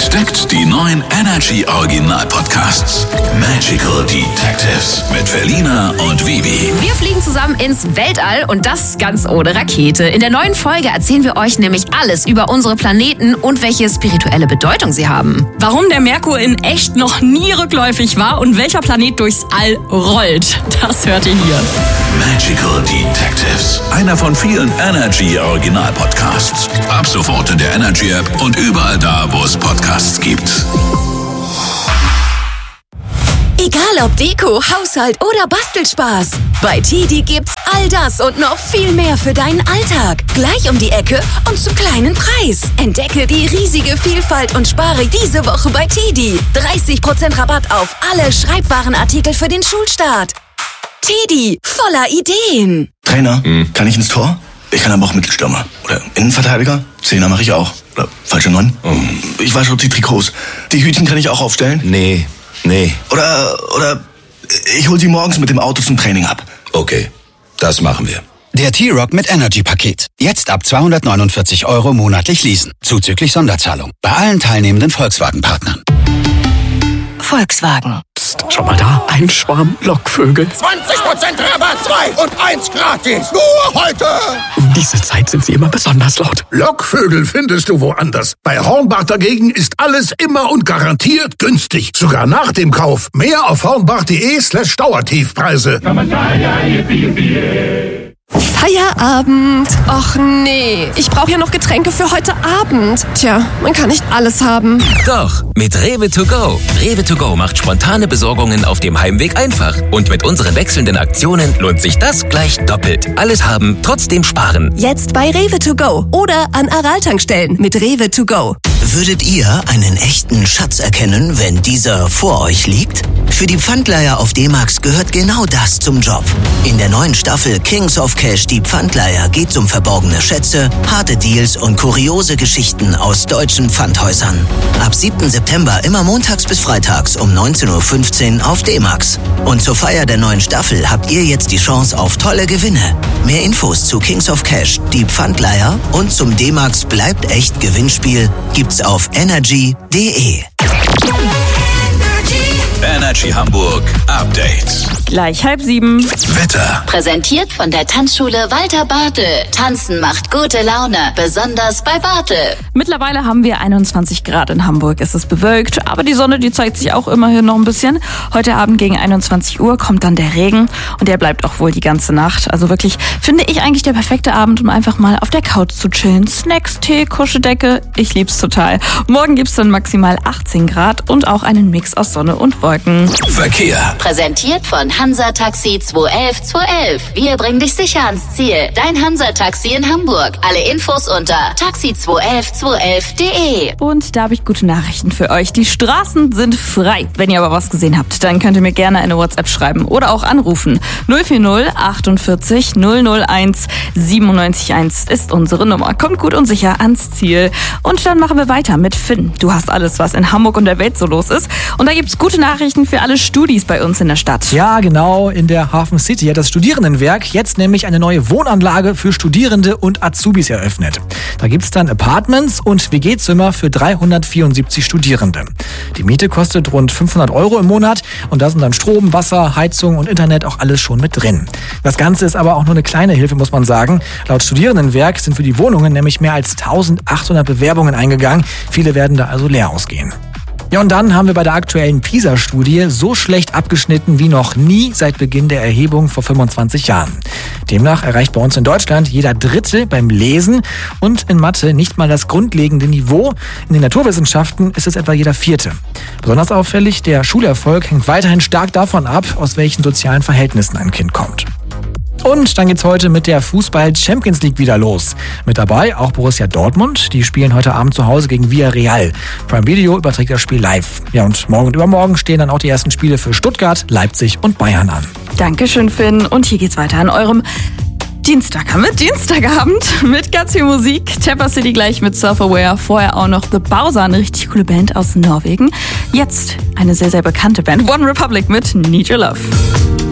Entdeckt die neuen Energy Original Podcasts. Magical Detectives mit Felina und Vivi. Wir fliegen zusammen ins Weltall und das ganz ohne Rakete. In der neuen Folge erzählen wir euch nämlich alles über unsere Planeten und welche spirituelle Bedeutung sie haben. Warum der Merkur in echt noch nie rückläufig war und welcher Planet durchs All rollt. Das hört ihr hier. Magical Detectives. Einer von vielen Energy Original Podcasts. Ab sofort in der Energy App und überall da, wo es Podcasts gibt. Egal ob Deko, Haushalt oder Bastelspaß. Bei TiDi gibt's all das und noch viel mehr für deinen Alltag. Gleich um die Ecke und zum kleinen Preis. Entdecke die riesige Vielfalt und spare diese Woche bei TiDi. 30% Rabatt auf alle Schreibwarenartikel für den Schulstart. TiDi, voller Ideen. Trainer, kann ich ins Tor? Ich kann aber auch Mittelstürmer. Oder Innenverteidiger? Zehner mache ich auch. Oder falsche 9? Ich wasche auch die Trikots. Die Hütchen kann ich auch aufstellen? Nee. Oder ich hol sie morgens mit dem Auto zum Training ab. Okay, das machen wir. Der T-Rock mit Energy-Paket. Jetzt ab 249 € monatlich leasen. Zuzüglich Sonderzahlung. Bei allen teilnehmenden Volkswagen-Partnern. Volkswagen. Psst, schau mal da. Ein Schwarm Lockvögel. 20% Rabatt, 2 und 1 gratis. Nur heute. Um diese Zeit sind sie immer besonders laut. Lockvögel findest du woanders. Bei Hornbach dagegen ist alles immer und garantiert günstig. Sogar nach dem Kauf. Mehr auf hornbach.de/Dauertiefpreise. Feierabend. Och nee, ich brauche ja noch Getränke für heute Abend. Tja, man kann nicht alles haben. Doch, mit Rewe to go. Rewe to go macht spontane Besorgungen auf dem Heimweg einfach. Und mit unseren wechselnden Aktionen lohnt sich das gleich doppelt. Alles haben, trotzdem sparen. Jetzt bei Rewe to go oder an Aral-Tankstellen mit Rewe to go. Würdet ihr einen echten Schatz erkennen, wenn dieser vor euch liegt? Für die Pfandleiher auf D-Max gehört genau das zum Job. In der neuen Staffel Kings of Cash, die Pfandleiher, geht's um verborgene Schätze, harte Deals und kuriose Geschichten aus deutschen Pfandhäusern. Ab 7. September immer montags bis freitags um 19:15 Uhr auf D-Max. Und zur Feier der neuen Staffel habt ihr jetzt die Chance auf tolle Gewinne. Mehr Infos zu Kings of Cash, die Pfandleiher und zum D-Max Bleibt echt Gewinnspiel gibt's auf energy.de. Energy Hamburg Update. Gleich 6:30. Wetter. Präsentiert von der Tanzschule Walter Bartel. Tanzen macht gute Laune, besonders bei Bartel. Mittlerweile haben wir 21 Grad in Hamburg. Es ist bewölkt, aber die Sonne, die zeigt sich auch immerhin noch ein bisschen. Heute Abend gegen 21 Uhr kommt dann der Regen und der bleibt auch wohl die ganze Nacht. Also wirklich, finde ich eigentlich der perfekte Abend, um einfach mal auf der Couch zu chillen. Snacks, Tee, Kuscheldecke, ich lieb's total. Morgen gibt's dann maximal 18 Grad und auch einen Mix aus Sonne und Wolken. Verkehr. Präsentiert von Hansa Taxi 211 211. Wir bringen dich sicher ans Ziel. Dein Hansa Taxi in Hamburg. Alle Infos unter taxi211211.de. Und da habe ich gute Nachrichten für euch. Die Straßen sind frei. Wenn ihr aber was gesehen habt, dann könnt ihr mir gerne eine WhatsApp schreiben oder auch anrufen. 040 48 001 971 ist unsere Nummer. Kommt gut und sicher ans Ziel. Und dann machen wir weiter mit Finn. Du hast alles, was in Hamburg und der Welt so los ist. Und da gibt's gute Nachrichten für alle Studis bei uns in der Stadt. Ja, genau, in der Hafen City hat das Studierendenwerk jetzt nämlich eine neue Wohnanlage für Studierende und Azubis eröffnet. Da gibt's dann Apartments und WG-Zimmer für 374 Studierende. Die Miete kostet rund 500 € im Monat und da sind dann Strom, Wasser, Heizung und Internet auch alles schon mit drin. Das Ganze ist aber auch nur eine kleine Hilfe, muss man sagen. Laut Studierendenwerk sind für die Wohnungen nämlich mehr als 1800 Bewerbungen eingegangen. Viele werden da also leer ausgehen. Ja, und dann haben wir bei der aktuellen PISA-Studie so schlecht abgeschnitten wie noch nie seit Beginn der Erhebung vor 25 Jahren. Demnach erreicht bei uns in Deutschland jeder Dritte beim Lesen und in Mathe nicht mal das grundlegende Niveau. In den Naturwissenschaften ist es etwa jeder Vierte. Besonders auffällig, der Schulerfolg hängt weiterhin stark davon ab, aus welchen sozialen Verhältnissen ein Kind kommt. Und dann geht's heute mit der Fußball-Champions League wieder los. Mit dabei auch Borussia Dortmund. Die spielen heute Abend zu Hause gegen Villarreal. Prime Video überträgt das Spiel live. Ja, und morgen und übermorgen stehen dann auch die ersten Spiele für Stuttgart, Leipzig und Bayern an. Dankeschön, Finn. Und hier geht's weiter an eurem Dienstag. Haben wir Dienstagabend mit ganz viel Musik. Tapper City gleich mit Self-Aware. Vorher auch noch The Bowser, eine richtig coole Band aus Norwegen. Jetzt eine sehr, sehr bekannte Band. One Republic mit Need Your Love.